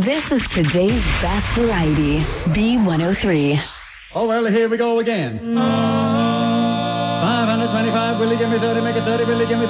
This is today's best variety, B103. Oh, well, here we go again. 525, will you give me 30, make it 30, will you give me